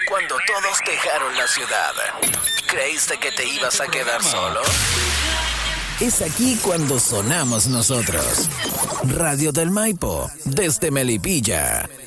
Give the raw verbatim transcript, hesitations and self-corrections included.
Cuando todos dejaron la ciudad, ¿creíste que te ibas a quedar solo? Es aquí cuando sonamos nosotros. Radio del Maipo, desde Melipilla.